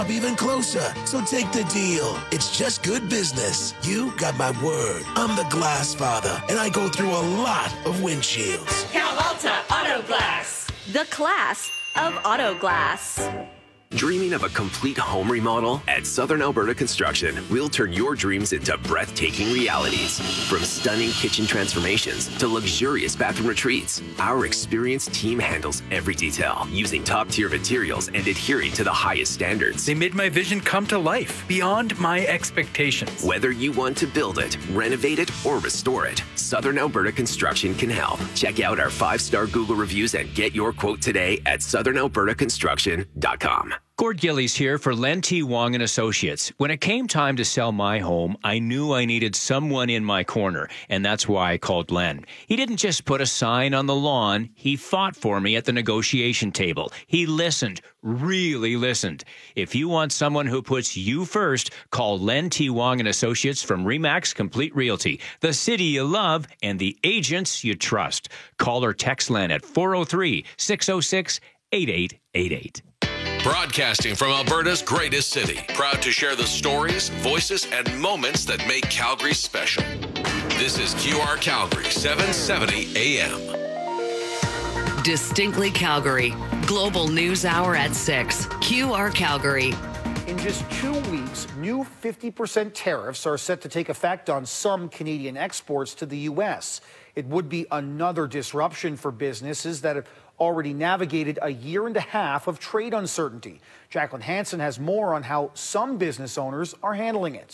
even closer. So take the deal. It's just good business. You got my word. I'm the Glass Father, and I go through a lot of windshields. Cal Alta Auto Glass. The class of auto glass. Dreaming of a complete home remodel? At Southern Alberta Construction, we'll turn your dreams into breathtaking realities. From stunning kitchen transformations to luxurious bathroom retreats, our experienced team handles every detail, using top-tier materials and adhering to the highest standards. They made my vision come to life, beyond my expectations. Whether you want to build it, renovate it, or restore it, Southern Alberta Construction can help. Check out our 5-star Google reviews and get your quote today at southernalbertaconstruction.com. Gord Gillies here for Len T. Wong and Associates. When it came time to sell my home, I knew I needed someone in my corner, and that's why I called Len. He didn't just put a sign on the lawn. He fought for me at the negotiation table. He listened, really listened. If you want someone who puts you first, call Len T. Wong and Associates from RE/MAX Complete Realty, the city you love and the agents you trust. Call or text Len at 403-606-8888. Broadcasting from Alberta's greatest city. Proud to share the stories, voices, and moments that make Calgary special. This is QR Calgary, 770 AM. Distinctly Calgary. Global News Hour at 6. QR Calgary. In just 2 weeks, new 50% tariffs are set to take effect on some Canadian exports to the U.S. It would be another disruption for businesses that have already navigated a year and a half of trade uncertainty. Jacqueline Hansen has more on how some business owners are handling it.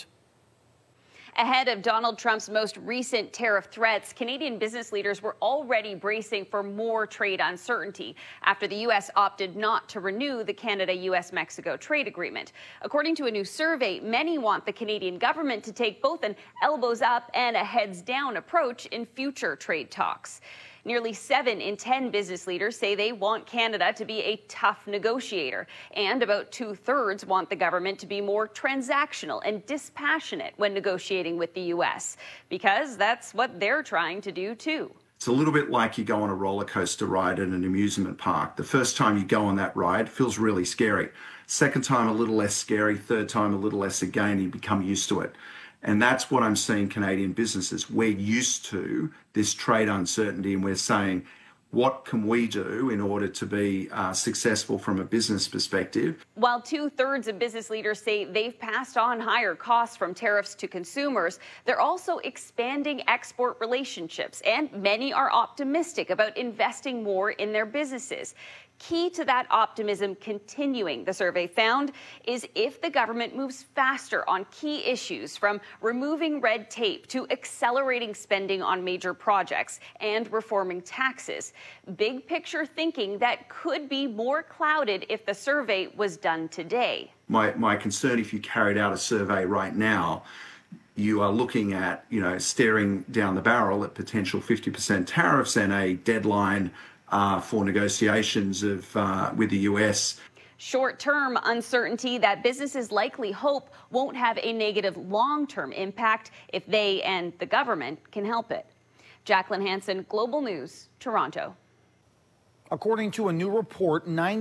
Ahead of Donald Trump's most recent tariff threats, Canadian business leaders were already bracing for more trade uncertainty after the U.S. opted not to renew the Canada-U.S.-Mexico trade agreement. According to a new survey, many want the Canadian government to take both an elbows up and a heads down approach in future trade talks. Nearly 7 in 10 business leaders say they want Canada to be a tough negotiator, and about 2/3 want the government to be more transactional and dispassionate when negotiating with the U.S., because that's what they're trying to do too. It's a little bit like you go on a roller coaster ride at an amusement park. The first time you go on that ride feels really scary. Second time a little less scary, third time a little less again, you become used to it. And that's what I'm seeing Canadian businesses. We're used to this trade uncertainty, and we're saying, what can we do in order to be successful from a business perspective? While 2/3 of business leaders say they've passed on higher costs from tariffs to consumers, they're also expanding export relationships, and many are optimistic about investing more in their businesses. Key to that optimism continuing, the survey found, is if the government moves faster on key issues, from removing red tape to accelerating spending on major projects and reforming taxes. Big picture thinking that could be more clouded if the survey was done today. My concern, if you carried out a survey right now, you are looking at, staring down the barrel at potential 50% tariffs and a deadline for negotiations with the U.S. Short-term uncertainty that businesses likely hope won't have a negative long-term impact if they and the government can help it. Jacqueline Hansen, Global News, Toronto. According to a new report,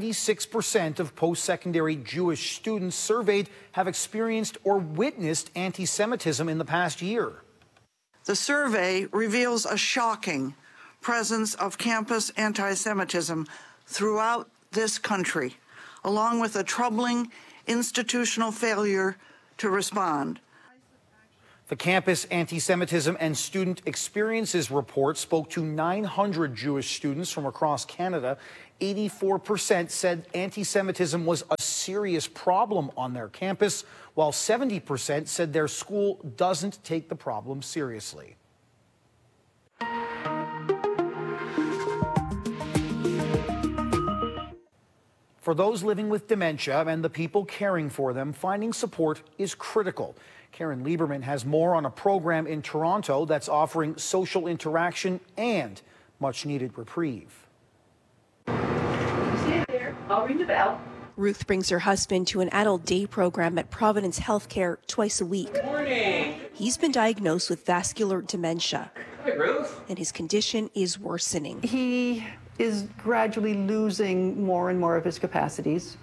96% of post-secondary Jewish students surveyed have experienced or witnessed anti-Semitism in the past year. The survey reveals a shocking presence of campus anti-Semitism throughout this country, along with a troubling institutional failure to respond. The Campus Anti-Semitism and Student Experiences report spoke to 900 Jewish students from across Canada. 84% said anti-Semitism was a serious problem on their campus, while 70% said their school doesn't take the problem seriously. For those living with dementia and the people caring for them, finding support is critical. Karen Lieberman has more on a program in Toronto that's offering social interaction and much-needed reprieve. Stay there. I'll ring the bell. Ruth brings her husband to an adult day program at Providence Healthcare twice a week. Good morning. He's been diagnosed with vascular dementia. Hi, Ruth. And his condition is worsening. He is gradually losing more and more of his capacities.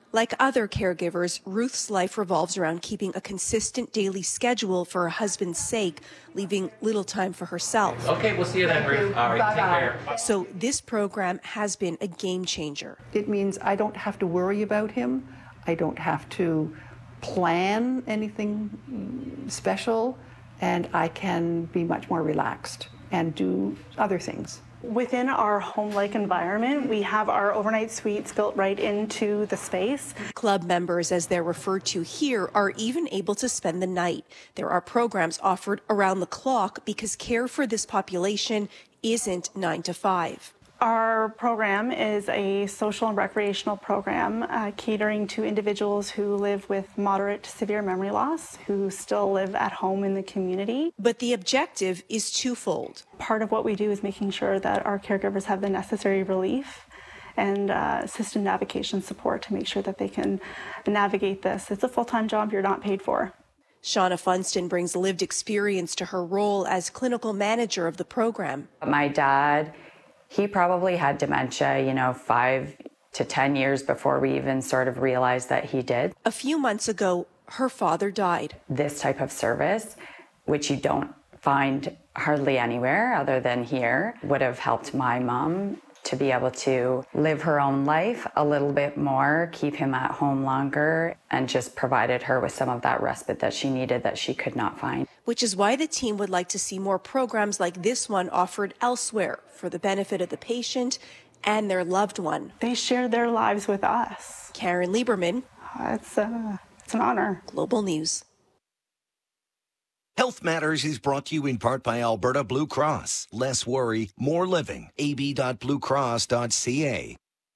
Like other caregivers, Ruth's life revolves around keeping a consistent daily schedule for her husband's sake, leaving little time for herself. Okay, we'll see you then, Ruth. All right, take care. So this program has been a game changer. It means I don't have to worry about him. I don't have to plan anything special, and I can be much more relaxed and do other things. Within our home-like environment, we have our overnight suites built right into the space. Club members, as they're referred to here, are even able to spend the night. There are programs offered around the clock because care for this population isn't 9 to 5. Our program is a social and recreational program catering to individuals who live with moderate to severe memory loss, who still live at home in the community. But the objective is twofold. Part of what we do is making sure that our caregivers have the necessary relief and system navigation support to make sure that they can navigate this. It's a full-time job you're not paid for. Shauna Funston brings lived experience to her role as clinical manager of the program. My dad, he probably had dementia, 5 to 10 years before we even sort of realized that he did. A few months ago, her father died. This type of service, which you don't find hardly anywhere other than here, would have helped my mom to be able to live her own life a little bit more, keep him at home longer, and just provided her with some of that respite that she needed that she could not find. Which is why the team would like to see more programs like this one offered elsewhere for the benefit of the patient and their loved one. They share their lives with us. Karen Lieberman. It's an honor. Global News. Health Matters is brought to you in part by Alberta Blue Cross. Less worry, more living. ab.bluecross.ca.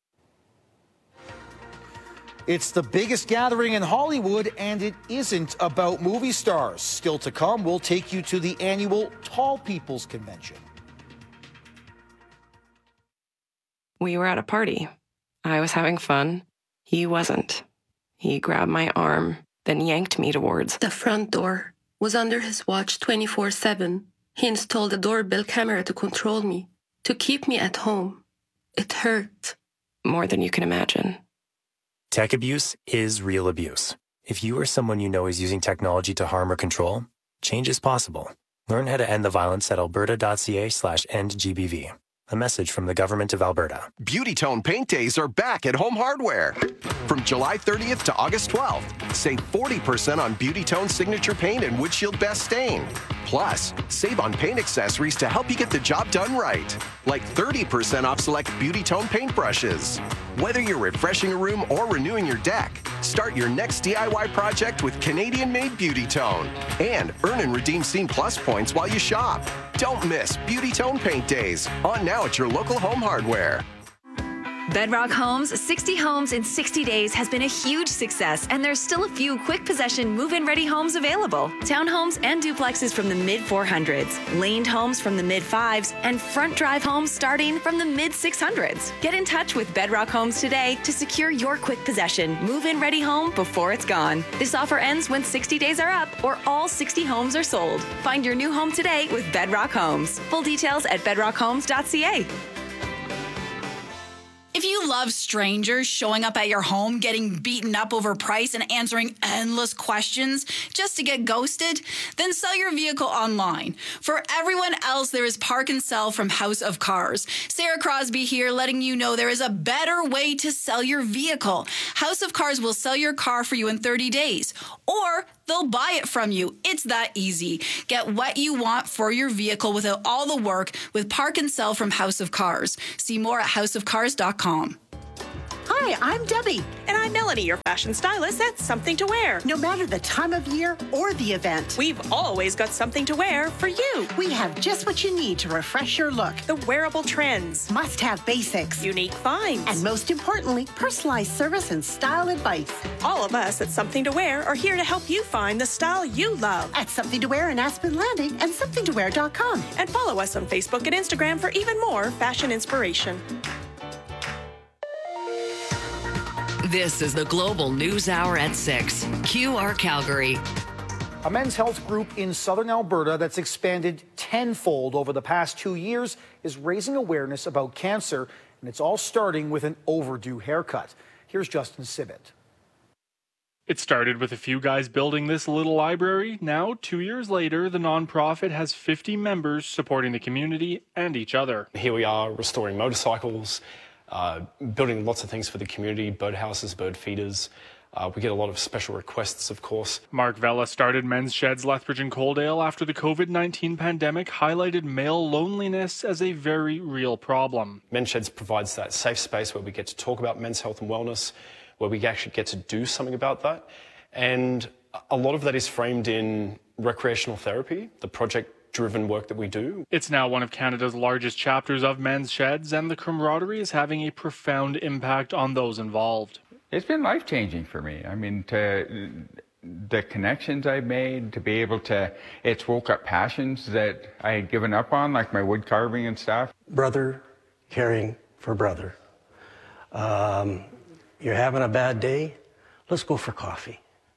It's the biggest gathering in Hollywood, and it isn't about movie stars. Still to come, we'll take you to the annual Tall People's Convention. We were at a party. I was having fun. He wasn't. He grabbed my arm, then yanked me towards the front door. Was under his watch 24/7. He installed a doorbell camera to control me, to keep me at home. It hurt. More than you can imagine. Tech abuse is real abuse. If you or someone you know is using technology to harm or control, change is possible. Learn how to end the violence at alberta.ca/endgbv. A message from the Government of Alberta. Beauty Tone Paint Days are back at Home Hardware. From July 30th to August 12th, save 40% on Beauty Tone Signature Paint and Windshield Best Stain. Plus, save on paint accessories to help you get the job done right. Like 30% off select Beauty Tone paint brushes. Whether you're refreshing a room or renewing your deck, start your next DIY project with Canadian-made Beauty Tone. And earn and redeem Scene Plus points while you shop. Don't miss Beauty Tone Paint Days. On now at your local Home Hardware. Bedrock Homes, 60 homes in 60 days has been a huge success, and there's still a few quick possession move-in ready homes available. Townhomes and duplexes from the mid-400s, laned homes from the mid-5s, and front drive homes starting from the mid-600s. Get in touch with Bedrock Homes today to secure your quick possession move-in ready home before it's gone. This offer ends when 60 days are up or all 60 homes are sold. Find your new home today with Bedrock Homes. Full details at bedrockhomes.ca. If you love strangers showing up at your home, getting beaten up over price, and answering endless questions just to get ghosted, then sell your vehicle online. For everyone else, there is Park and Sell from House of Cars. Sarah Crosby here, letting you know there is a better way to sell your vehicle. House of Cars will sell your car for you in 30 days, or they'll buy it from you. It's that easy. Get what you want for your vehicle without all the work with Park and Sell from House of Cars. See more at houseofcars.com. Hi, I'm Debbie. And I'm Melanie, your fashion stylist at Something to Wear. No matter the time of year or the event, we've always got something to wear for you. We have just what you need to refresh your look. The wearable trends. Must-have basics. Unique finds. And most importantly, personalized service and style advice. All of us at Something to Wear are here to help you find the style you love. At Something to Wear in Aspen Landing and somethingtowear.com. And follow us on Facebook and Instagram for even more fashion inspiration. This is the Global News Hour at 6. QR Calgary. A men's health group in southern Alberta that's expanded tenfold over the past 2 years is raising awareness about cancer, and it's all starting with an overdue haircut. Here's Justin Sibbett. It started with a few guys building this little library. Now, 2 years later, the nonprofit has 50 members supporting the community and each other. Here we are restoring motorcycles, building lots of things for the community, birdhouses, bird feeders. We get a lot of special requests, of course. Mark Vella started Men's Sheds Lethbridge and Coaldale after the COVID-19 pandemic highlighted male loneliness as a very real problem. Men's Sheds provides that safe space where we get to talk about men's health and wellness, where we actually get to do something about that. And a lot of that is framed in recreational therapy, the project-driven work that we do. It's now one of Canada's largest chapters of Men's Sheds, and the camaraderie is having a profound impact on those involved. It's been life-changing for me. I mean, the connections I've made, to be able to, it's woke up passions that I had given up on, like my wood carving and stuff. Brother caring for brother. You're having a bad day? Let's go for coffee.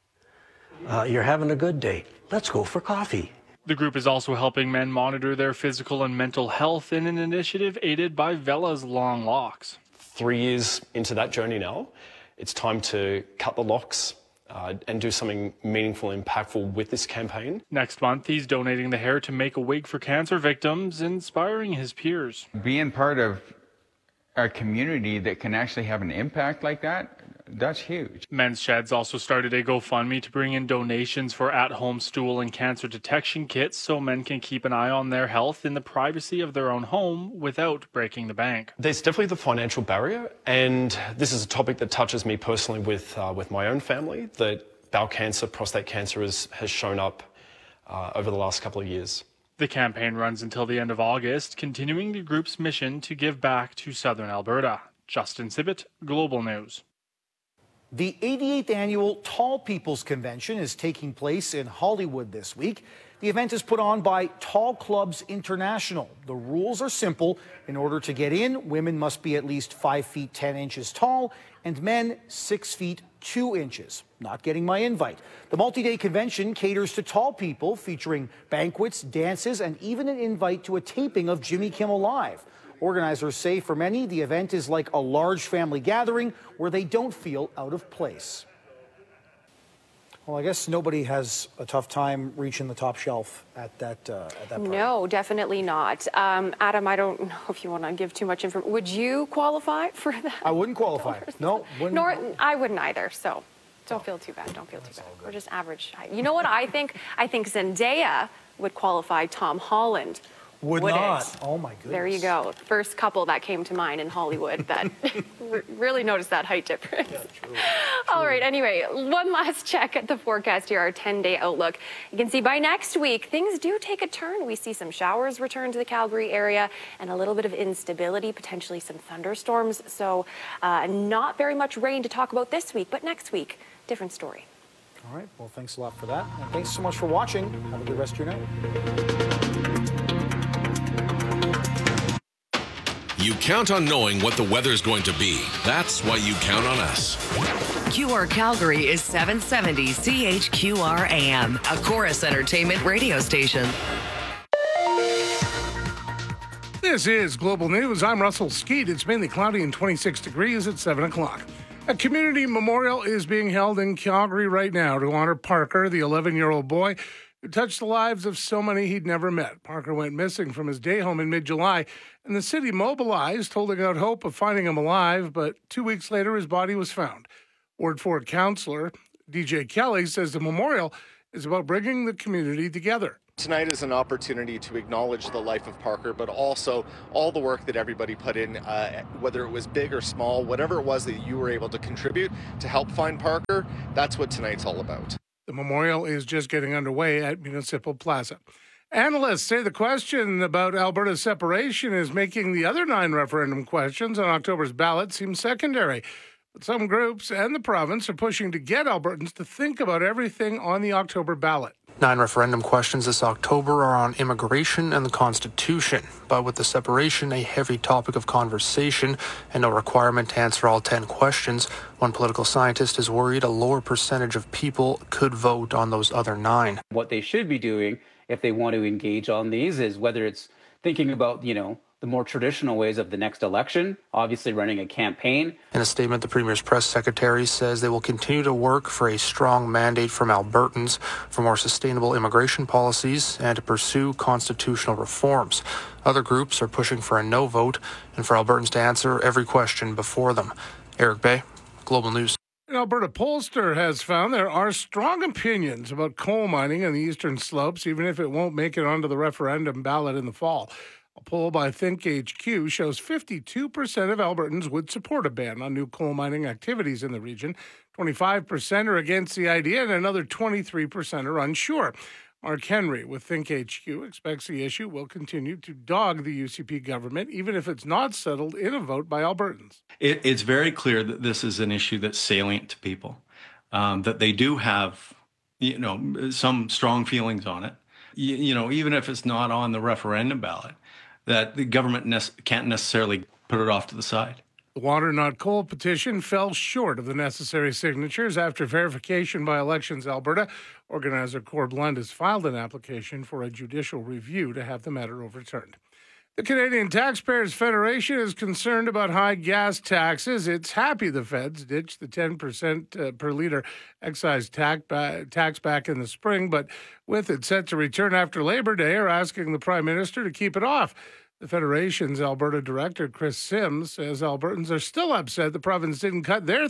You're having a good day? Let's go for coffee. The group is also helping men monitor their physical and mental health in an initiative aided by Vella's long locks. 3 years into that journey now, it's time to cut the locks and do something meaningful and impactful with this campaign. Next month, he's donating the hair to make a wig for cancer victims, inspiring his peers. Being part of a community that can actually have an impact like that, that's huge. Men's Sheds also started a GoFundMe to bring in donations for at-home stool and cancer detection kits so men can keep an eye on their health in the privacy of their own home without breaking the bank. There's definitely the financial barrier, and this is a topic that touches me personally with my own family, that bowel cancer, prostate cancer has shown up over the last couple of years. The campaign runs until the end of August, continuing the group's mission to give back to Southern Alberta. Justin Sibbett, Global News. The 88th annual Tall People's Convention is taking place in Hollywood this week. The event is put on by Tall Clubs International. The rules are simple. In order to get in, women must be at least 5 feet 10 inches tall and men 6 feet 2 inches. Not getting my invite. The multi-day convention caters to tall people, featuring banquets, dances, and even an invite to a taping of Jimmy Kimmel Live. Organizers say for many, the event is like a large family gathering where they don't feel out of place. Well, I guess nobody has a tough time reaching the top shelf at that party. No, definitely not. Adam, I don't know if you want to give too much information. Would you qualify for that? I wouldn't qualify. No. I wouldn't either, so don't feel too bad. Don't feel too bad. We're just average height. You know what I think? I think Zendaya would qualify. Tom Holland would not. Oh, my goodness. There you go. First couple that came to mind in Hollywood that really noticed that height difference. Yeah, true. All right, anyway, one last check at the forecast here, our 10-day outlook. You can see by next week, things do take a turn. We see some showers return to the Calgary area and a little bit of instability, potentially some thunderstorms. So not very much rain to talk about this week, but next week, different story. All right, well, thanks a lot for that. And thanks so much for watching. Have a good rest of your night. You count on knowing what the weather's going to be. That's why you count on us. QR Calgary is 770 CHQR AM, a Chorus Entertainment radio station. This is Global News. I'm Russell Skeet. It's mainly cloudy and 26 degrees at 7 o'clock. A community memorial is being held in Calgary right now to honor Parker, the 11-year-old boy who touched the lives of so many he'd never met. Parker went missing from his day home in mid-July, and the city mobilized, holding out hope of finding him alive, but 2 weeks later his body was found. Ward 4 councillor DJ Kelly says the memorial is about bringing the community together. Tonight is an opportunity to acknowledge the life of Parker, but also all the work that everybody put in, whether it was big or small, whatever it was that you were able to contribute to help find Parker, that's what tonight's all about. The memorial is just getting underway at Municipal Plaza. Analysts say the question about Alberta's separation is making the other 9 referendum questions on October's ballot seem secondary. But some groups and the province are pushing to get Albertans to think about everything on the October ballot. 9 referendum questions this October are on immigration and the Constitution, but with the separation a heavy topic of conversation and no requirement to answer all 10 questions, one political scientist is worried a lower percentage of people could vote on those other 9. What they should be doing if they want to engage on these is whether it's thinking about, the the more traditional ways of the next election, obviously running a campaign. In a statement, the Premier's press secretary says they will continue to work for a strong mandate from Albertans for more sustainable immigration policies and to pursue constitutional reforms. Other groups are pushing for a no vote and for Albertans to answer every question before them. Eric Bay, Global News. An Alberta pollster has found there are strong opinions about coal mining on the eastern slopes, even if it won't make it onto the referendum ballot in the fall. A poll by ThinkHQ shows 52% of Albertans would support a ban on new coal mining activities in the region. 25% are against the idea, and another 23% are unsure. Mark Henry with ThinkHQ expects the issue will continue to dog the UCP government, even if it's not settled in a vote by Albertans. It's very clear that this is an issue that's salient to people, that they do have, some strong feelings on it. Even if it's not on the referendum ballot, that the government can't necessarily put it off to the side. The Water Not Coal petition fell short of the necessary signatures after verification by Elections Alberta. Organizer Corb Lund has filed an application for a judicial review to have the matter overturned. The Canadian Taxpayers Federation is concerned about high gas taxes. It's happy the feds ditched the 10% per litre excise tax back in the spring, but with it set to return after Labor Day, are asking the Prime Minister to keep it off. The Federation's Alberta Director, Chris Sims, says Albertans are still upset the province didn't cut their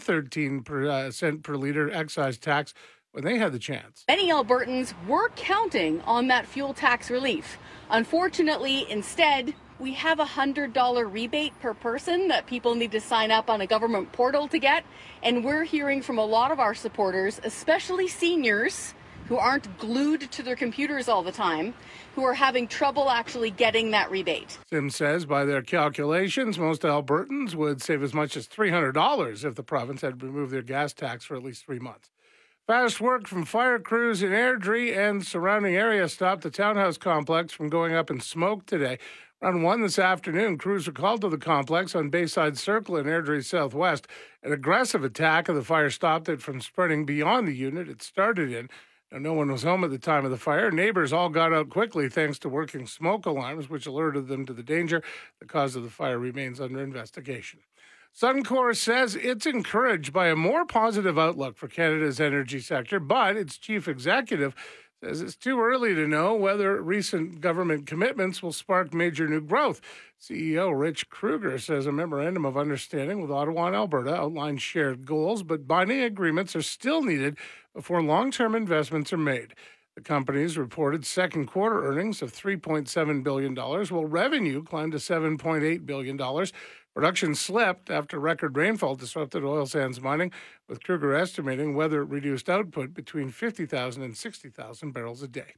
13% per litre excise tax when they had the chance. Many Albertans were counting on that fuel tax relief. Unfortunately, instead, we have a $100 rebate per person that people need to sign up on a government portal to get. And we're hearing from a lot of our supporters, especially seniors who aren't glued to their computers all the time, who are having trouble actually getting that rebate. Sims says by their calculations, most Albertans would save as much as $300 if the province had removed their gas tax for at least 3 months. Fast work from fire crews in Airdrie and surrounding area stopped the townhouse complex from going up in smoke today. Around 1 this afternoon, crews were called to the complex on Bayside Circle in Airdrie Southwest. An aggressive attack of the fire stopped it from spreading beyond the unit it started in. No one was home at the time of the fire. Neighbors all got out quickly thanks to working smoke alarms, which alerted them to the danger. The cause of the fire remains under investigation. Suncor says it's encouraged by a more positive outlook for Canada's energy sector, but its chief executive says it's too early to know whether recent government commitments will spark major new growth. CEO Rich Kruger says a memorandum of understanding with Ottawa and Alberta outlines shared goals, but binding agreements are still needed before long-term investments are made. The companies reported second quarter earnings of $3.7 billion, while revenue climbed to $7.8 billion. Production slipped after record rainfall disrupted oil sands mining, with Kruger estimating weather reduced output between 50,000 and 60,000 barrels a day.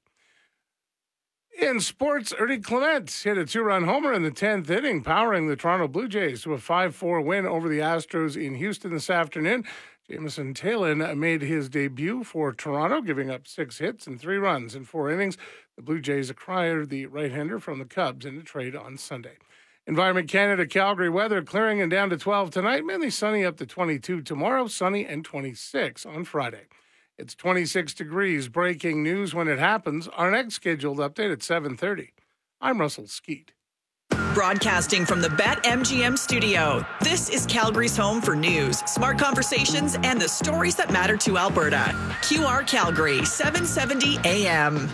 In sports, Ernie Clement hit a 2-run homer in the 10th inning, powering the Toronto Blue Jays to a 5-4 win over the Astros in Houston this afternoon. Jamison Taylor made his debut for Toronto, giving up 6 hits and 3 runs in 4 innings. The Blue Jays acquired the right-hander from the Cubs in a trade on Sunday. Environment Canada, Calgary weather clearing and down to 12 tonight, mainly sunny up to 22 tomorrow, sunny and 26 on Friday. It's 26 degrees. Breaking news when it happens. Our next scheduled update at 7:30. I'm Russell Skeet. Broadcasting from the BetMGM studio, this is Calgary's home for news, smart conversations, and the stories that matter to Alberta. QR Calgary, 770 AM.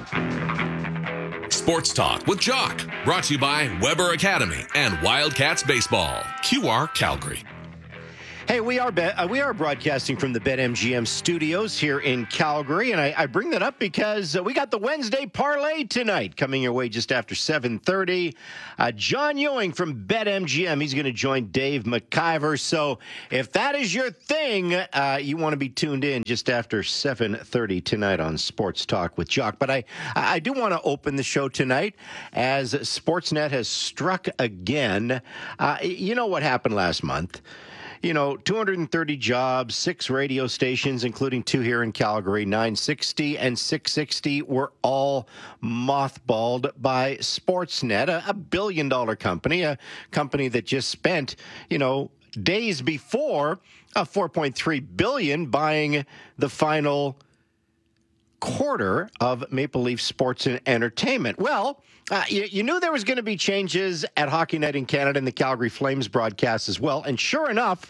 Sports Talk with Jock, brought to you by Weber Academy and Wildcats Baseball. QR Calgary. Hey, we are broadcasting from the BetMGM studios here in Calgary, and I bring that up because we got the Wednesday parlay tonight coming your way just after 7:30. John Ewing from BetMGM, he's going to join Dave McIver. So if that is your thing, you want to be tuned in just after 7:30 tonight on Sports Talk with Jock. But I do want to open the show tonight as Sportsnet has struck again. You know what happened last month? 230 jobs, 6 radio stations, including 2 here in Calgary, 960 and 660 were all mothballed by Sportsnet, a billion-dollar company, a company that just spent, days before $4.3 billion buying the final quarter of Maple Leaf Sports and Entertainment. Well, you knew there was going to be changes at Hockey Night in Canada and the Calgary Flames broadcast as well. And sure enough,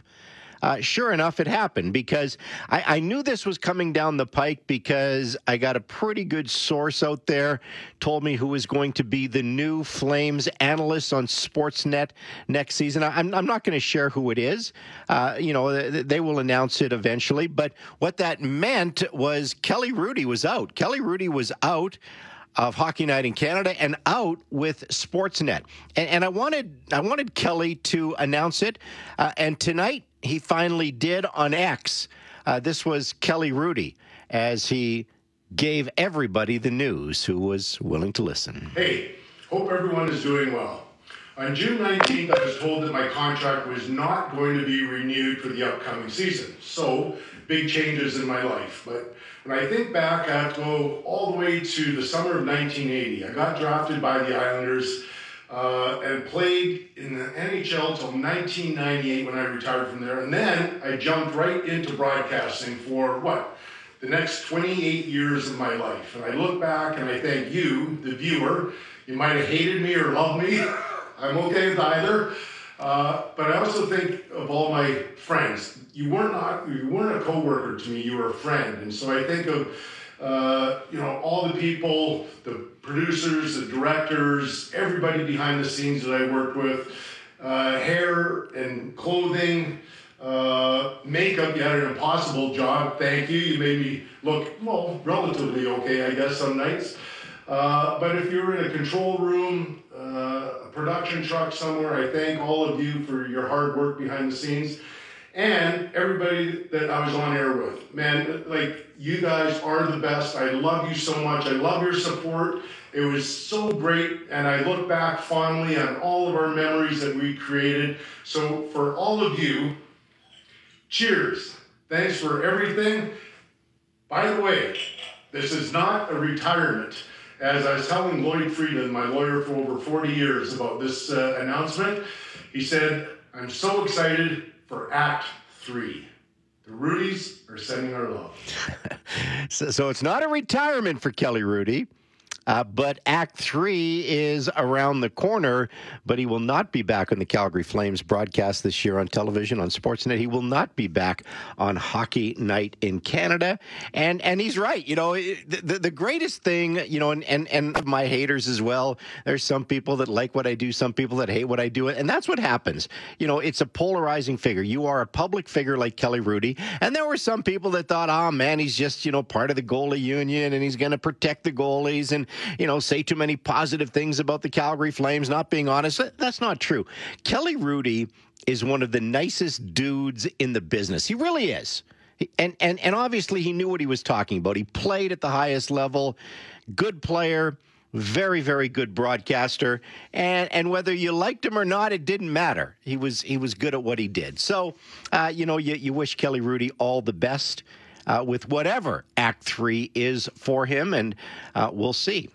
it happened, because I knew this was coming down the pike, because I got a pretty good source out there told me who was going to be the new Flames analyst on Sportsnet next season. I'm not going to share who it is. They will announce it eventually. But what that meant was Kelly Hrudey was out. Kelly Hrudey was out of Hockey Night in Canada and out with Sportsnet. And I wanted Kelly to announce it. And tonight, he finally did on X. This was Kelly Hrudey as he gave everybody the news who was willing to listen. Hey, hope everyone is doing well. On June 19th, I was told that my contract was not going to be renewed for the upcoming season. So, big changes in my life. But when I think back, I have to go all the way to the summer of 1980. I got drafted by the Islanders and played in the NHL till 1998 when I retired from there. And then I jumped right into broadcasting for, the next 28 years of my life. And I look back and I thank you, the viewer. You might have hated me or loved me. I'm okay with either. But I also think of all my friends. You weren't a coworker to me. You were a friend. And so I think of all the people, the producers, the directors, everybody behind the scenes that I worked with, hair and clothing, makeup. You had an impossible job. Thank you. You made me look, relatively okay, I guess, some nights. But if you're in a control room, a production truck somewhere, I thank all of you for your hard work behind the scenes. And everybody that I was on air with. Man, you guys are the best. I love you so much. I love your support. It was so great. And I look back fondly on all of our memories that we created. So for all of you, cheers. Thanks for everything. By the way, this is not a retirement. As I was telling Lloyd Frieden, my lawyer for over 40 years, about this announcement, he said, I'm so excited for Act 3. The Hrudys are sending our love. So it's not a retirement for Kelly Hrudey. But Act 3 is around the corner, but he will not be back on the Calgary Flames broadcast this year on television, on Sportsnet. He will not be back on Hockey Night in Canada. And he's right. The greatest thing, and my haters as well, there's some people that like what I do, some people that hate what I do. And that's what happens. It's a polarizing figure. You are a public figure like Kelly Hrudey. And there were some people that thought, he's just, part of the goalie union and he's going to protect the goalies and, say too many positive things about the Calgary Flames, not being honest. That's not true. Kelly Hrudey is one of the nicest dudes in the business. He really is. And obviously he knew what he was talking about. He played at the highest level, good player, very, very good broadcaster. And whether you liked him or not, it didn't matter. He was good at what he did. So, you wish Kelly Hrudey all the best. With whatever Act 3 is for him, and we'll see.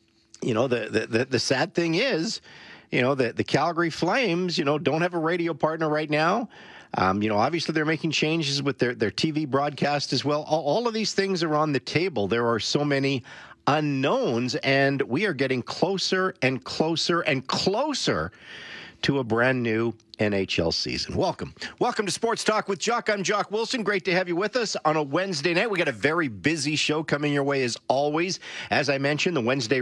The sad thing is, the Calgary Flames, don't have a radio partner right now. Obviously they're making changes with their TV broadcast as well. All of these things are on the table. There are so many unknowns, and we are getting closer and closer and closer to a brand new NHL season. Welcome to Sports Talk with Jock. I'm Jock Wilson. Great to have you with us on a Wednesday night. We got a very busy show coming your way as always. As I mentioned, the Wednesday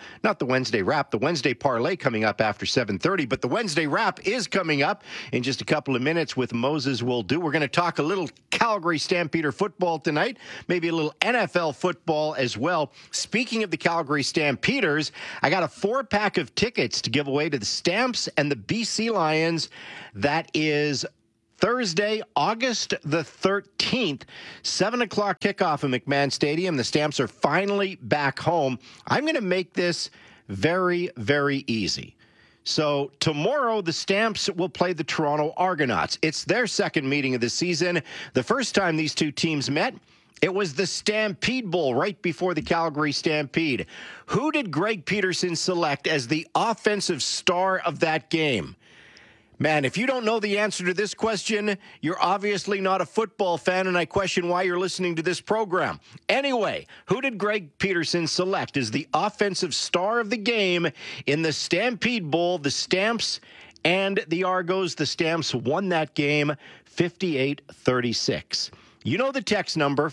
parlay coming up after 7:30, but the Wednesday wrap is coming up in just a couple of minutes with Moses Will Do. We're going to talk a little Calgary Stampeder football tonight, maybe a little NFL football as well. Speaking of the Calgary Stampeders, I got a 4-pack of tickets to give away to the Stamps and the BC Lions. That is Thursday, August the 13th, 7 o'clock kickoff in McMahon Stadium. The Stamps are finally back home. I'm going to make this very, very easy. So tomorrow, the Stamps will play the Toronto Argonauts. It's their second meeting of the season. The first time these two teams met, it was the Stampede Bowl right before the Calgary Stampede. Who did Greg Peterson select as the offensive star of that game? Man, if you don't know the answer to this question, you're obviously not a football fan, and I question why you're listening to this program. Anyway, who did Greg Peterson select as the offensive star of the game in the Stampede Bowl? The Stamps and the Argos. The Stamps won that game 58-36. You know the text number,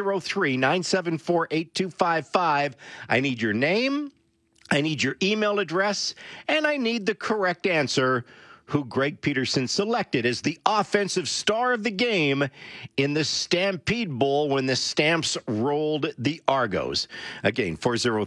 403-974-8255. I need your name, I need your email address, and I need the correct answer who Greg Peterson selected as the offensive star of the game in the Stampede Bowl when the Stamps rolled the Argos. Again,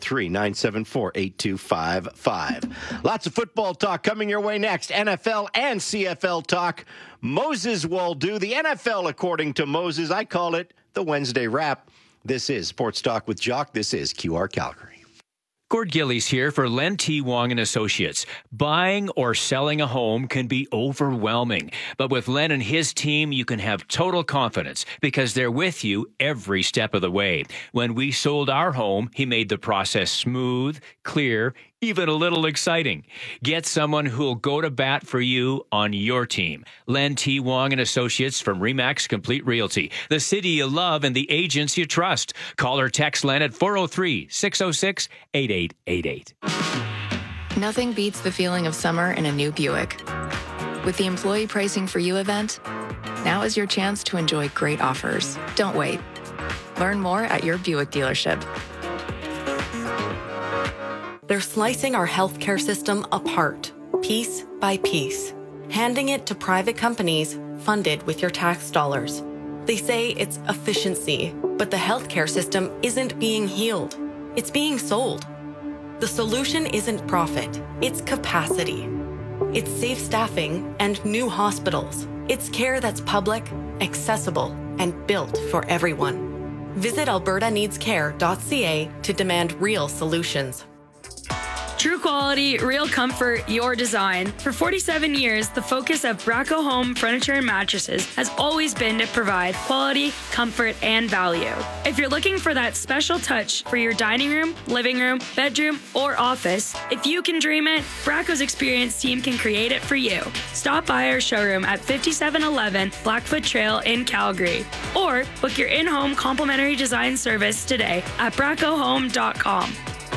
403-974-8255. Lots of football talk coming your way next. NFL and CFL talk. Moses will do the NFL according to Moses. I call it the Wednesday Wrap. This is Sports Talk with Jock. This is QR Calgary. Gord Gillies here for Len T. Wong and Associates. Buying or selling a home can be overwhelming, but with Len and his team, you can have total confidence because they're with you every step of the way. When we sold our home, he made the process smooth, clear, even a little exciting. Get someone who'll go to bat for you on your team. Len T. Wong and Associates from RE/MAX Complete Realty. The city you love and the agents you trust. Call or text Len at 403-606-8888. Nothing beats the feeling of summer in a new Buick. With the Employee Pricing for You event, now is your chance to enjoy great offers. Don't wait. Learn more at your Buick dealership. They're slicing our healthcare system apart, piece by piece, handing it to private companies funded with your tax dollars. They say it's efficiency, but the healthcare system isn't being healed. It's being sold. The solution isn't profit, it's capacity. It's safe staffing and new hospitals. It's care that's public, accessible, and built for everyone. Visit albertaneedscare.ca to demand real solutions. True quality, real comfort, your design. For 47 years, the focus of Bracco Home Furniture and Mattresses has always been to provide quality, comfort, and value. If you're looking for that special touch for your dining room, living room, bedroom, or office, if you can dream it, Bracco's experienced team can create it for you. Stop by our showroom at 5711 Blackfoot Trail in Calgary, or book your in-home complimentary design service today at braccohome.com.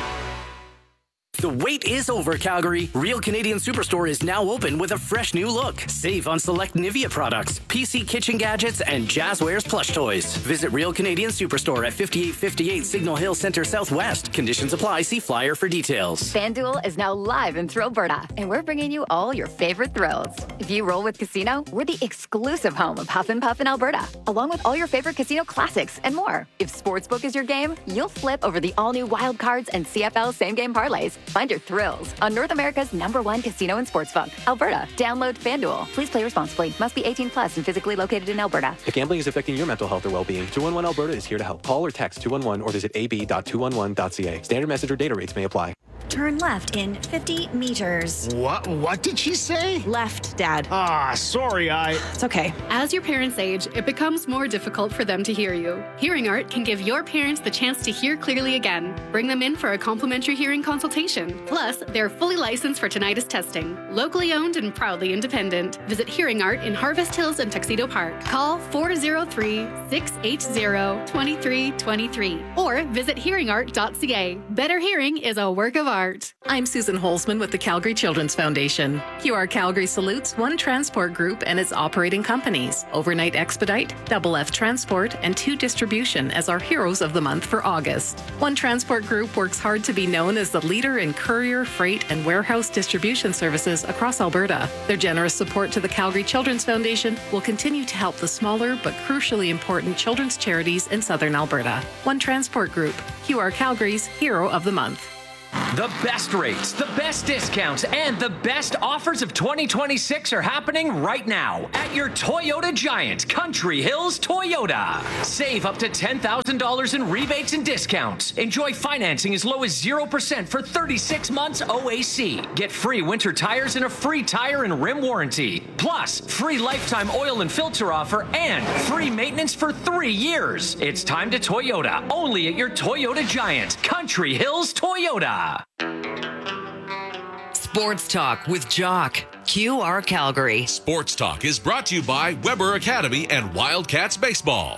The wait is over, Calgary. Real Canadian Superstore is now open with a fresh new look. Save on select Nivea products, PC kitchen gadgets, and Jazzwares plush toys. Visit Real Canadian Superstore at 5858 Signal Hill Center Southwest. Conditions apply. See flyer for details. FanDuel is now live in Thrillberta, and we're bringing you all your favorite thrills. If you roll with Casino, we're the exclusive home of Huff and Puff in Alberta, along with all your favorite casino classics and more. If Sportsbook is your game, you'll flip over the all-new Wild Cards and CFL same-game parlays. Find your thrills on North America's #1 casino and sportsbook, Alberta. Download FanDuel. Please play responsibly. Must be 18 plus and physically located in Alberta. If gambling is affecting your mental health or well-being, 211 Alberta is here to help. Call or text 211 or visit ab.211.ca. Standard message or data rates may apply. Turn left in 50 meters. What did she say? Left, Dad. Sorry, It's okay. As your parents age, it becomes more difficult for them to hear you. Hearing Art can give your parents the chance to hear clearly again. Bring them in for a complimentary hearing consultation. Plus, they're fully licensed for tinnitus testing. Locally owned and proudly independent. Visit Hearing Art in Harvest Hills and Tuxedo Park. Call 403-680-2323 or visit hearingart.ca. Better hearing is a work of art. I'm Susan Holzman with the Calgary Children's Foundation. QR Calgary salutes One Transport Group and its operating companies, Overnight Expedite, Double F Transport, and 2 Distribution as our heroes of the month for August. One Transport Group works hard to be known as the leader in courier, freight, and warehouse distribution services across Alberta. Their generous support to the Calgary Children's Foundation will continue to help the smaller but crucially important children's charities in Southern Alberta. One Transport Group, QR Calgary's Hero of the Month. The best rates, the best discounts, and the best offers of 2026 are happening right now at your Toyota Giant, Country Hills Toyota. Save up to $10,000 in rebates and discounts. Enjoy financing as low as 0% for 36 months OAC. Get free winter tires and a free tire and rim warranty. Plus, free lifetime oil and filter offer and free maintenance for 3 years. It's time to Toyota, only at your Toyota Giant, Country Hills Toyota. Sports Talk with Jock. QR Calgary. Sports Talk is brought to you by Weber Academy and Wildcats Baseball.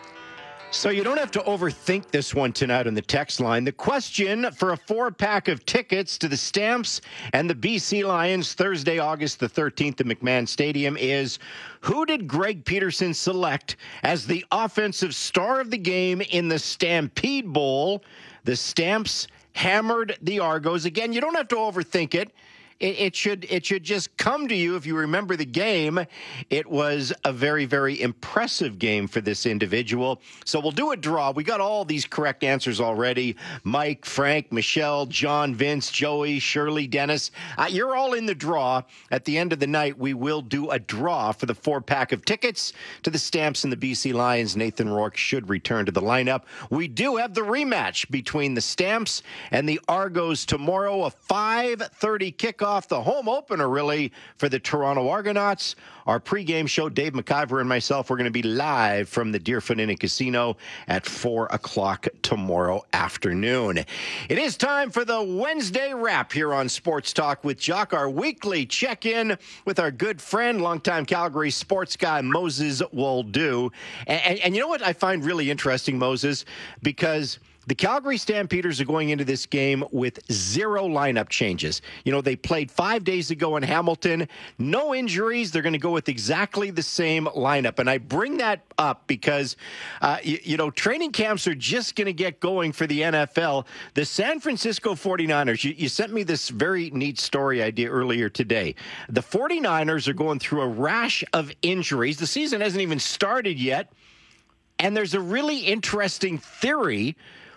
So you don't have to overthink this one tonight on the text line. The question for a 4-pack of tickets to the Stamps and the BC Lions Thursday, August the 13th at McMahon Stadium is, who did Greg Peterson select as the offensive star of the game in the Stampede Bowl? The Stamps hammered the Argos. Again, you don't have to overthink it. It should just come to you if you remember the game. It was a very, very impressive game for this individual. So we'll do a draw. We got all these correct answers already. Mike, Frank, Michelle, John, Vince, Joey, Shirley, Dennis. You're all in the draw. At the end of the night, we will do a draw for the 4-pack of tickets to the Stamps and the BC Lions. Nathan Rourke should return to the lineup. We do have the rematch between the Stamps and the Argos tomorrow, a 5:30 kickoff. The home opener, really, for the Toronto Argonauts. Our pregame show, Dave McIver and myself, we're going to be live from the Deerfoot Inn and Casino at 4 o'clock tomorrow afternoon. It is time for the Wednesday wrap here on Sports Talk with Jock, our weekly check-in with our good friend, longtime Calgary sports guy, Moses Woldu. And you know what I find really interesting, Moses? Because the Calgary Stampeders are going into this game with 0 lineup changes. You know, they played 5 days ago in Hamilton. No injuries. They're going to go with exactly the same lineup. And I bring that up because, training camps are just going to get going for the NFL. The San Francisco 49ers, you sent me this very neat story idea earlier today. The 49ers are going through a rash of injuries. The season hasn't even started yet. And there's a really interesting theory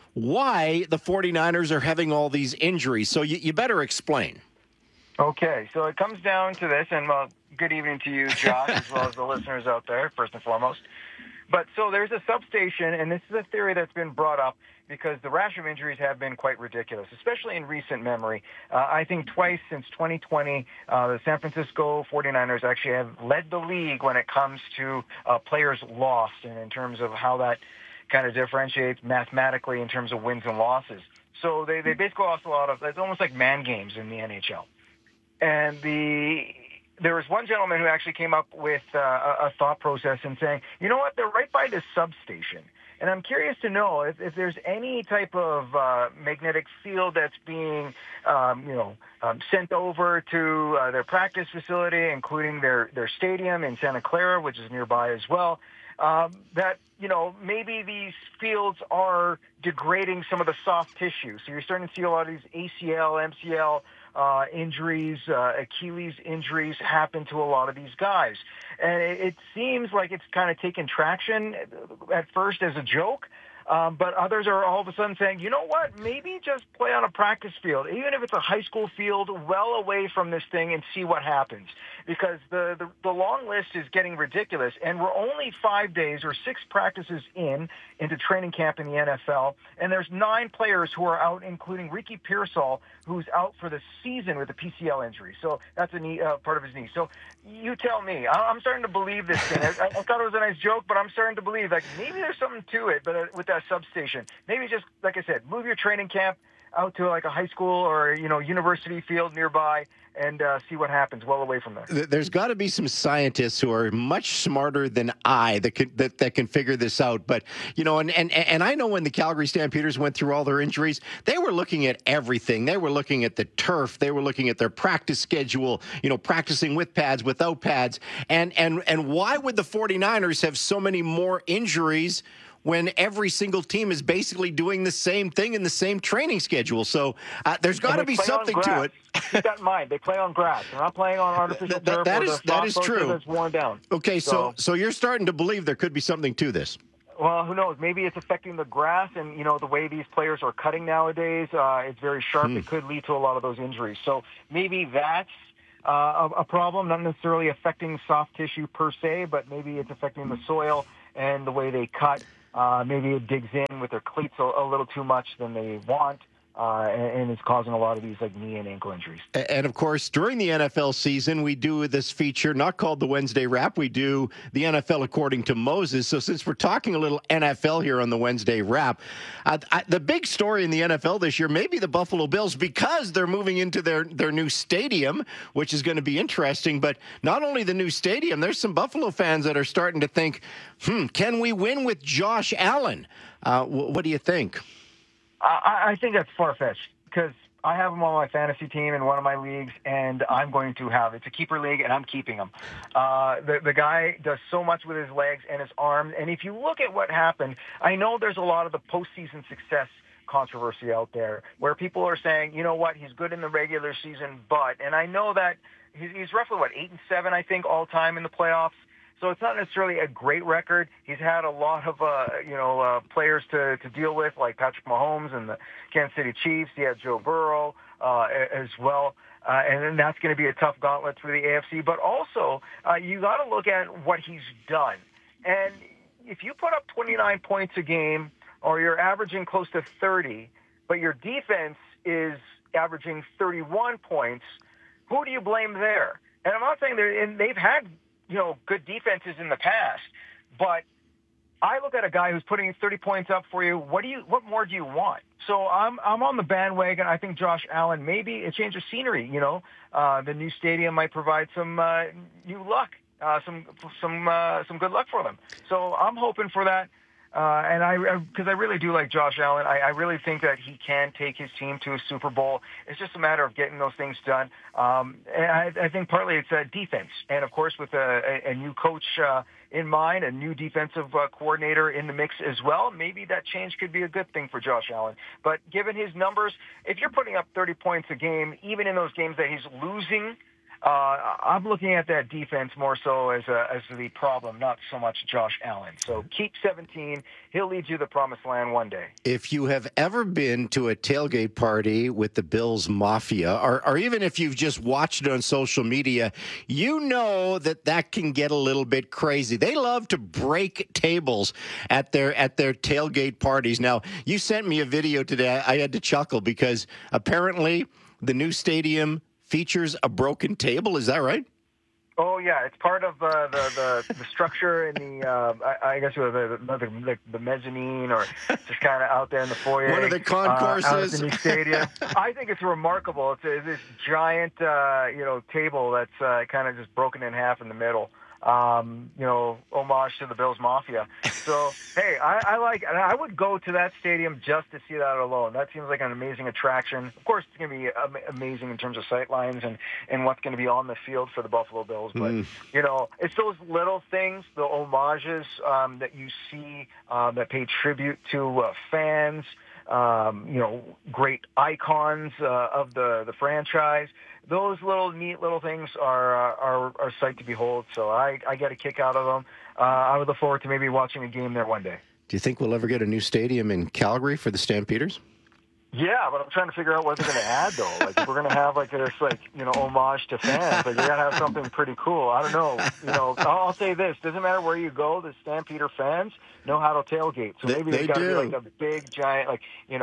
why the 49ers are having all these injuries. So you better explain. Okay, so it comes down to this, and good evening to you, Josh, as well as the listeners out there, first and foremost. But so there's a substation, and this is a theory that's been brought up because the rash of injuries have been quite ridiculous, especially in recent memory. I think twice since 2020, the San Francisco 49ers actually have led the league when it comes to players lost, and in terms of how that kind of differentiates mathematically in terms of wins and losses. So they basically lost a lot of, it's almost like man games in the NHL. And there was one gentleman who actually came up with a thought process and saying, you know what, they're right by this substation. And I'm curious to know if there's any type of magnetic field that's being, sent over to their practice facility, including their stadium in Santa Clara, which is nearby as well, that, maybe these fields are degrading some of the soft tissue. So you're starting to see a lot of these ACL, MCL injuries, Achilles injuries happen to a lot of these guys. And it seems like it's kind of taken traction at first as a joke. But others are all of a sudden saying, you know what, maybe just play on a practice field, even if it's a high school field, well away from this thing and see what happens. Because the long list is getting ridiculous, and we're only 5 days or 6 practices into training camp in the NFL, and there's 9 players who are out, including Ricky Pearsall, who's out for the season with a PCL injury. So that's a knee, part of his knee. So you tell me. I'm starting to believe this thing. I thought it was a nice joke, but I'm starting to believe maybe there's something to it. But with that substation, maybe just like I said, move your training camp out to like a high school or university field nearby and see what happens well away from there. There's got to be some scientists who are much smarter than I that can figure this out. But, and I know when the Calgary Stampeders went through all their injuries, they were looking at everything. They were looking at the turf. They were looking at their practice schedule, practicing with pads, without pads. And why would the 49ers have so many more injuries when every single team is basically doing the same thing in the same training schedule? So there's got to be something to it. Keep that in mind. They play on grass. They're not playing on artificial turf. That is true. That's worn down. Okay, so you're starting to believe there could be something to this. Well, who knows? Maybe it's affecting the grass, and the way these players are cutting nowadays. It's very sharp. It could lead to a lot of those injuries. So maybe that's a problem, not necessarily affecting soft tissue per se, but maybe it's affecting the soil and the way they cut. Maybe it digs in with their cleats a little too much than they want. and it's causing a lot of these like knee and ankle injuries. And of course, during the NFL season, we do this feature not called the Wednesday Wrap. We do the NFL According to Moses. So since we're talking a little NFL here on the Wednesday Wrap, the big story in the NFL this year may be the Buffalo Bills, because they're moving into their new stadium, which is going to be interesting. But not only the new stadium, there's some Buffalo fans that are starting to think, can we win with Josh Allen? What do you think? I think that's far-fetched, because I have him on my fantasy team in one of my leagues, and I'm going to have it's a keeper league, and I'm keeping him. The guy does so much with his legs and his arms, and if you look at what happened, I know there's a lot of the postseason success controversy out there where people are saying, you know what, he's good in the regular season, and I know that he's roughly 8-7, I think, all time in the playoffs. So it's not necessarily a great record. He's had a lot of, players to deal with, like Patrick Mahomes and the Kansas City Chiefs. He had Joe Burrow as well. And then that's going to be a tough gauntlet through the AFC. But also, you got to look at what he's done. And if you put up 29 points a game, or you're averaging close to 30, but your defense is averaging 31 points, who do you blame there? And I'm not saying they've had good defenses in the past, but I look at a guy who's putting 30 points up for you. What more do you want? So I'm on the bandwagon. I think Josh Allen, maybe a change of scenery. The new stadium might provide some new luck, some good luck for them. So I'm hoping for that. Because I really do like Josh Allen. I really think that he can take his team to a Super Bowl. It's just a matter of getting those things done. And I think partly it's defense. And, of course, with a new coach in mind, a new defensive coordinator in the mix as well, maybe that change could be a good thing for Josh Allen. But given his numbers, if you're putting up 30 points a game, even in those games that he's losing, I'm looking at that defense more so as the problem, not so much Josh Allen. So keep 17. He'll lead you to the promised land one day. If you have ever been to a tailgate party with the Bills Mafia, or even if you've just watched it on social media, you know that can get a little bit crazy. They love to break tables at their tailgate parties. Now, you sent me a video today. I had to chuckle because apparently the new stadium features a broken table. Is that right? Oh yeah, it's part of the structure in the I guess the mezzanine, or just kind of out there in the foyer. One of the concourses out at the new stadium. I think it's remarkable. It's this giant table that's kind of just broken in half in the middle. Homage to the Bills Mafia. So, hey, I would go to that stadium just to see that alone. That seems like an amazing attraction. Of course, it's going to be amazing in terms of sight lines and what's going to be on the field for the Buffalo Bills. But, it's those little things, the homages that you see that pay tribute to fans, great icons of the franchise. Those neat little things are sight to behold. So I get a kick out of them. I would look forward to maybe watching a game there one day. Do you think we'll ever get a new stadium in Calgary for the Stampeders? Yeah, but I'm trying to figure out what they're going to add, though. Like, if we're going to have homage to fans, like, you got to have something pretty cool. I don't know. I'll say this: doesn't matter where you go, the Stampeder fans know how to tailgate. So maybe there's got to be like a big, giant,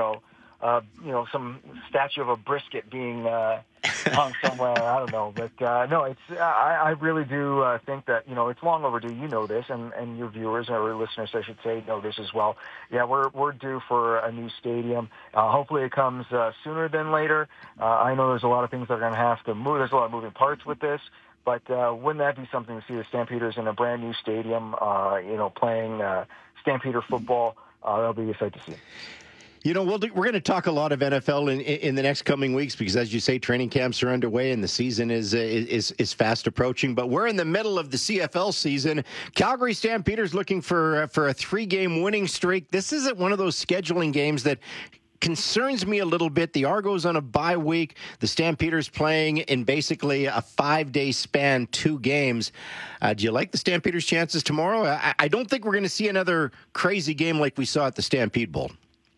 some statue of a brisket being hung somewhere. I don't know, but no, it's. I really do think that it's long overdue. You know this, and your viewers or listeners, I should say, know this as well. Yeah, we're due for a new stadium. Hopefully, it comes sooner than later. I know there's a lot of things that are going to have to move. There's a lot of moving parts with this. But wouldn't that be something to see the Stampeders in a brand new stadium, playing Stampeder football? That'll be a sight to see. We're going to talk a lot of NFL in the next coming weeks because, as you say, training camps are underway and the season is fast approaching. But we're in the middle of the CFL season. Calgary Stampeders looking for a 3-game winning streak. This isn't one of those scheduling games that concerns me a little bit. The Argos on a bye week. The Stampeders playing in basically a 5-day span, 2 games. Do you like the Stampeders' chances tomorrow? I don't think we're going to see another crazy game like we saw at the Stampede Bowl.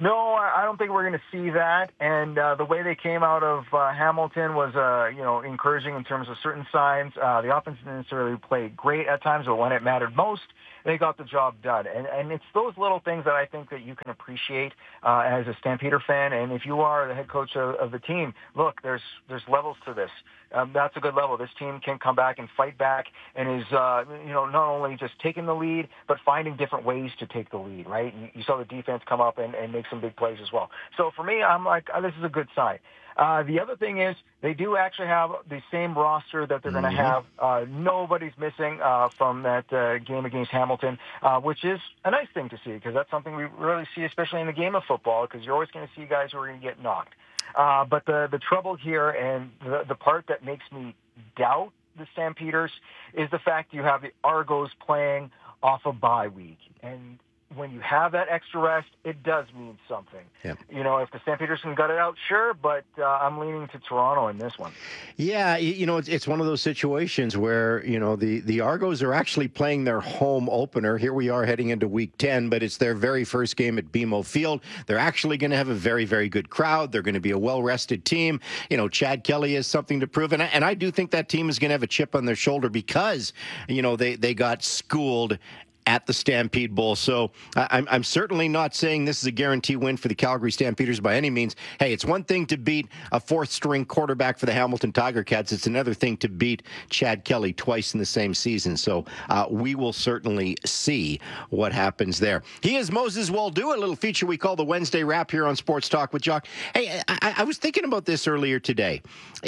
No, I don't think we're going to see that. And the way they came out of Hamilton was, encouraging in terms of certain signs. The offense didn't necessarily play great at times, but when it mattered most, they got the job done. And it's those little things that I think that you can appreciate as a Stampeder fan. And if you are the head coach of the team, look, there's levels to this. That's a good level. This team can come back and fight back and is, not only just taking the lead, but finding different ways to take the lead, right? You saw the defense come up and make some big plays as well. So for me, I'm like, this is a good sign. The other thing is they do actually have the same roster that they're going to have. Nobody's missing from that game against Hamilton, which is a nice thing to see because that's something we really see, especially in the game of football, because you're always going to see guys who are going to get knocked. But the trouble here and the part that makes me doubt the Stampeders is the fact you have the Argos playing off a bye week. And when you have that extra rest, it does mean something. Yep. If the Stampeders can gut it out, sure, but I'm leaning to Toronto in this one. Yeah, it's one of those situations where, the Argos are actually playing their home opener. Here we are heading into Week 10, but it's their very first game at BMO Field. They're actually going to have a very, very good crowd. They're going to be a well-rested team. Chad Kelly has something to prove, and I do think that team is going to have a chip on their shoulder because, they got schooled at the Stampede Bowl. So I'm certainly not saying this is a guarantee win for the Calgary Stampeders by any means. Hey, it's one thing to beat a fourth-string quarterback for the Hamilton Tiger Cats. It's another thing to beat Chad Kelly twice in the same season. So we will certainly see what happens there. He is Moses Waldo, a little feature we call the Wednesday Wrap here on Sports Talk with Jock. Hey, I was thinking about this earlier today.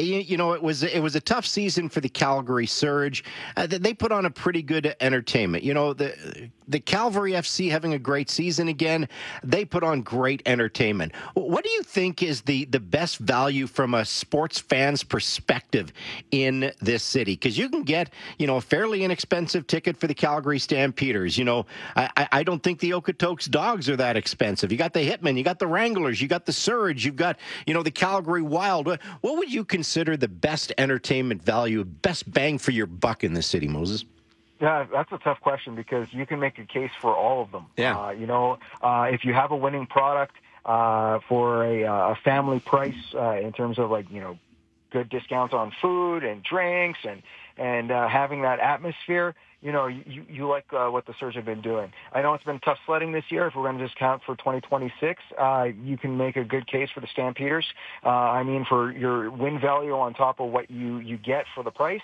It was a tough season for the Calgary Surge. They put on a pretty good entertainment. The Calvary FC having a great season again, they put on great entertainment. What do you think is the best value from a sports fan's perspective in this city? Because you can get, a fairly inexpensive ticket for the Calgary Stampeders. I don't think the Okotoks Dogs are that expensive. You got the Hitmen, you got the Wranglers, you got the Surge, you've got, the Calgary Wild. What would you consider the best entertainment value, best bang for your buck in this city, Moses? Yeah, that's a tough question because you can make a case for all of them. Yeah. If you have a winning product for a family price in terms of good discounts on food and drinks and having that atmosphere, you like what the Surge have been doing. I know it's been tough sledding this year. If we're going to just count for 2026, you can make a good case for the Stampeders. For your win value on top of what you get for the price.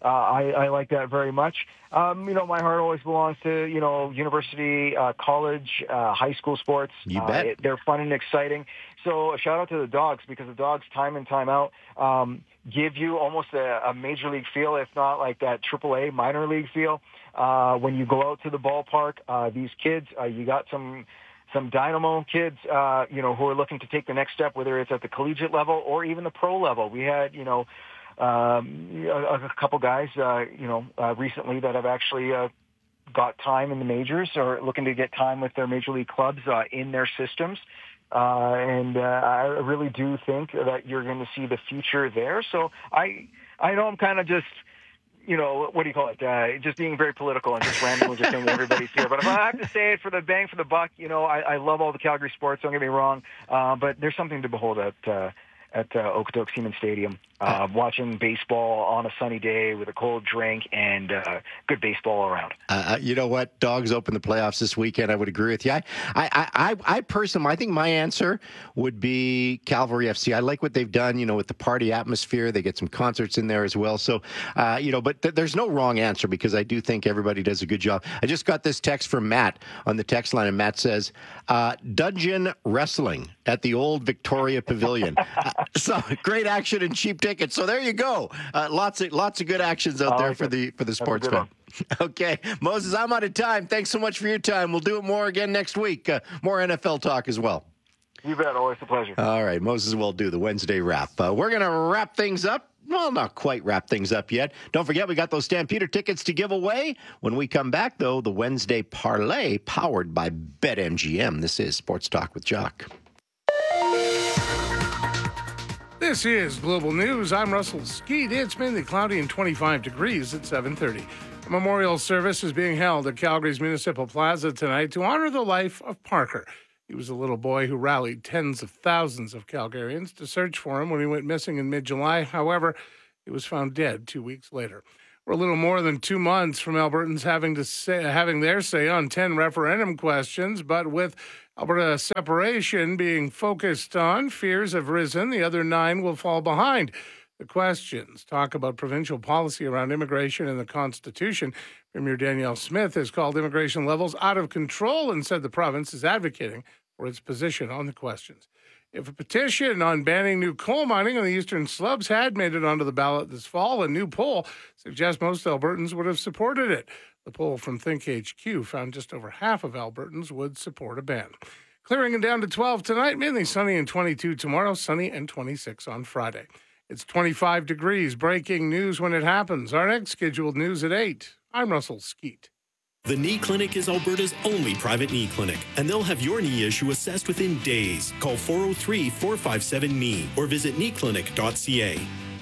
I like that very much. My heart always belongs to, university, college, high school sports. You bet. They're fun and exciting. So a shout out to the Dogs because the Dogs time in, time out, give you almost a major league feel, if not like that AAA minor league feel. When you go out to the ballpark, these kids, you got some dynamo kids, who are looking to take the next step, whether it's at the collegiate level or even the pro level. We had, a couple guys, recently that have actually got time in the majors or looking to get time with their major league clubs in their systems. And I really do think that you're going to see the future there. So I know I'm kind of just, what do you call it? Just being very political and just randomly just saying everybody's here. But if I have to say it for the bang for the buck, I love all the Calgary sports. Don't get me wrong. But there's something to behold at Okotoks Seaman Stadium, watching baseball on a sunny day with a cold drink and good baseball around. You know what? Dogs open the playoffs this weekend. I would agree with you. I personally, I think my answer would be Calvary FC. I like what they've done, with the party atmosphere. They get some concerts in there as well. So, but there's no wrong answer because I do think everybody does a good job. I just got this text from Matt on the text line, and Matt says, Dungeon Wrestling at the old Victoria Pavilion. So great action and cheap tickets. So there you go. Lots of good actions out there for the sports fan. Okay, Moses, I'm out of time. Thanks so much for your time. We'll do it more again next week. More NFL talk as well. You bet. Always a pleasure. All right, Moses will do the Wednesday wrap. We're going to wrap things up. Well, not quite wrap things up yet. Don't forget, we got those Stampeder tickets to give away. When we come back, though, the Wednesday Parlay powered by BetMGM. This is Sports Talk with Jock. This is Global News. I'm Russell Skeet. It's mainly cloudy and 25 degrees at 7:30. A memorial service is being held at Calgary's Municipal Plaza tonight to honor the life of Parker. He was a little boy who rallied tens of thousands of Calgarians to search for him when he went missing in mid-July. However, he was found dead 2 weeks later. We're a little more than 2 months from Albertans having their say on 10 referendum questions, but with Alberta separation being focused on, fears have risen. The other 9 will fall behind. The questions talk about provincial policy around immigration and the Constitution. Premier Danielle Smith has called immigration levels out of control and said the province is advocating for its position on the questions. If a petition on banning new coal mining on the eastern slopes had made it onto the ballot this fall, a new poll suggests most Albertans would have supported it. The poll from ThinkHQ found just over half of Albertans would support a ban. Clearing and down to 12 tonight, mainly sunny and 22 tomorrow, sunny and 26 on Friday. It's 25 degrees. Breaking news when it happens. Our next scheduled news at 8. I'm Russell Skeet. The Knee Clinic is Alberta's only private knee clinic, and they'll have your knee issue assessed within days. Call 403-457-KNEE or visit kneeclinic.ca.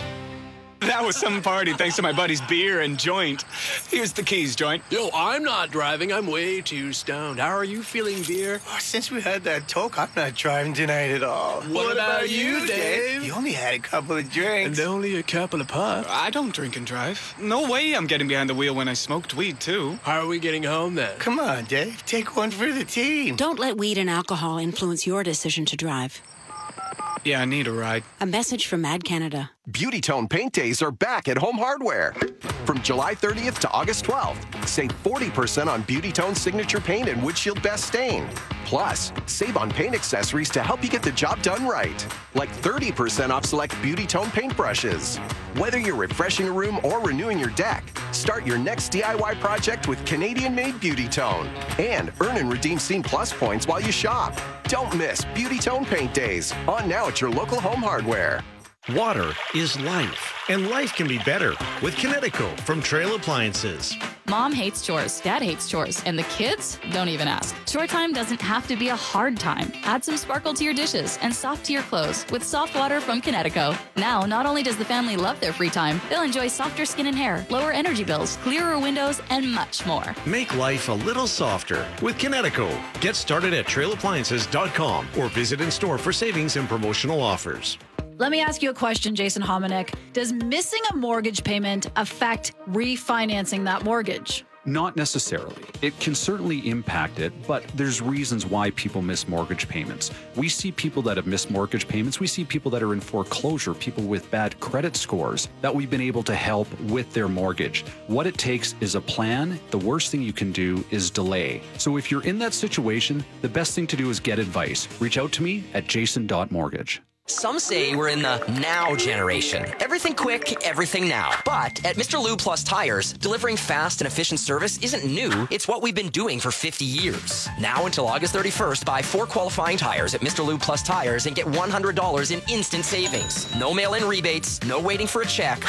That was some party thanks to my buddy's beer and joint. Here's the keys, joint. Yo, I'm not driving. I'm way too stoned. How are you feeling, beer? Oh, since we had that talk, I'm not driving tonight at all. What about you, Dave? You only had a couple of drinks. And only a couple of puffs. I don't drink and drive. No way I'm getting behind the wheel when I smoked weed, too. How are we getting home, then? Come on, Dave. Take one for the team. Don't let weed and alcohol influence your decision to drive. Yeah, I need a ride. A message from Mad Canada. Beauty Tone Paint Days are back at Home Hardware. From July 30th to August 12th, save 40% on Beauty Tone Signature Paint and Windshield Best Stain. Plus, save on paint accessories to help you get the job done right. Like 30% off select Beauty Tone paint brushes. Whether you're refreshing a room or renewing your deck, start your next DIY project with Canadian-made Beauty Tone. And earn and redeem Scene Plus points while you shop. Don't miss Beauty Tone Paint Days. On now at your local Home Hardware. Water is life, and life can be better with Kinetico from Trail Appliances. Mom hates chores, Dad hates chores, and the kids don't even ask. Chore time doesn't have to be a hard time. Add some sparkle to your dishes and soft to your clothes with soft water from Kinetico. Now, not only does the family love their free time, they'll enjoy softer skin and hair, lower energy bills, clearer windows, and much more. Make life a little softer with Kinetico. Get started at trailappliances.com or visit in store for savings and promotional offers. Let me ask you a question, Jason Hominick. Does missing a mortgage payment affect refinancing that mortgage? Not necessarily. It can certainly impact it, but there's reasons why people miss mortgage payments. We see people that have missed mortgage payments. We see people that are in foreclosure, people with bad credit scores that we've been able to help with their mortgage. What it takes is a plan. The worst thing you can do is delay. So if you're in that situation, the best thing to do is get advice. Reach out to me at jason.mortgage. Some say we're in the now generation. Everything quick, everything now. But at Mr. Lube Plus Tires, delivering fast and efficient service isn't new. It's what we've been doing for 50 years. Now until August 31st, buy 4 qualifying tires at Mr. Lube Plus Tires and get $100 in instant savings. No mail-in rebates, no waiting for a check.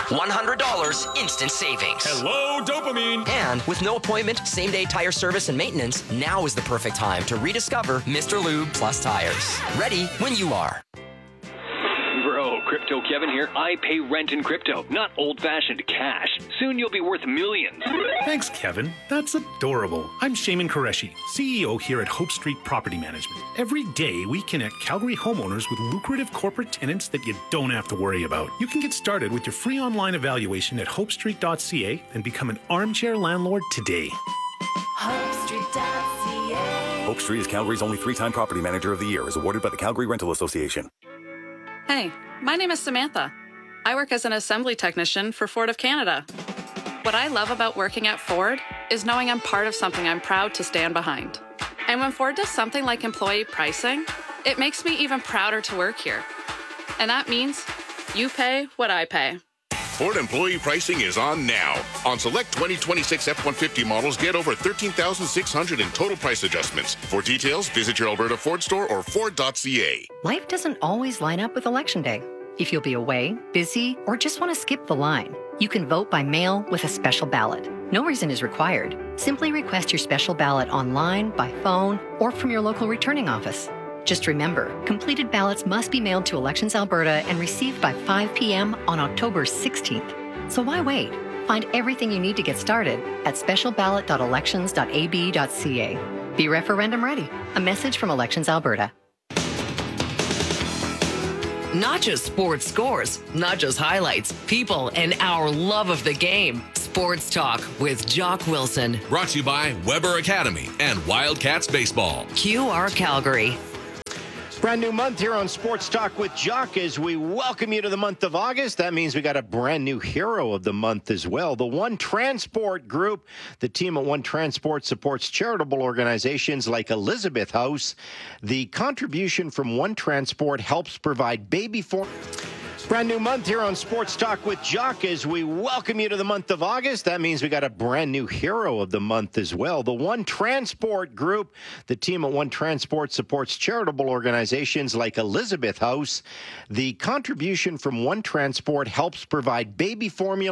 $100 instant savings. Hello, dopamine. And with no appointment, same-day tire service and maintenance, now is the perfect time to rediscover Mr. Lube Plus Tires. Ready when you are. Bro, Crypto Kevin here. I pay rent in crypto, not old-fashioned cash. Soon you'll be worth millions. Thanks, Kevin. That's adorable. I'm Shaiman Qureshi, CEO here at Hope Street Property Management. Every day, we connect Calgary homeowners with lucrative corporate tenants that you don't have to worry about. You can get started with your free online evaluation at hopestreet.ca and become an armchair landlord today. HopeStreet.ca. Hope Street is Calgary's only 3-time Property Manager of the Year, is awarded by the Calgary Rental Association. Hey, my name is Samantha. I work as an assembly technician for Ford of Canada. What I love about working at Ford is knowing I'm part of something I'm proud to stand behind. And when Ford does something like employee pricing, it makes me even prouder to work here. And that means you pay what I pay. Ford employee pricing is on now. On select 2026 F-150 models, get over $13,600 in total price adjustments. For details, visit your Alberta Ford store or Ford.ca. Life doesn't always line up with Election Day. If you'll be away, busy, or just want to skip the line, you can vote by mail with a special ballot. No reason is required. Simply request your special ballot online, by phone, or from your local returning office. Just remember, completed ballots must be mailed to Elections Alberta and received by 5 p.m. on October 16th. So why wait? Find everything you need to get started at specialballot.elections.ab.ca. Be referendum ready. A message from Elections Alberta. Not just sports scores, not just highlights, people, and our love of the game. Sports Talk with Jock Wilson. Brought to you by Weber Academy and Wildcats Baseball. QR Calgary. Brand new month here on Sports Talk with Jock as we welcome you to the month of August. That means we got a brand new hero of the month as well. The One Transport Group. The team at One Transport supports charitable organizations like Elizabeth House. The contribution from One Transport helps provide baby formula. Brand new month here on Sports Talk with Jock as we welcome you to the month of August. That means we got a brand new hero of the month as well. The One Transport Group. The team at One Transport supports charitable organizations like Elizabeth House. The contribution from One Transport helps provide baby formula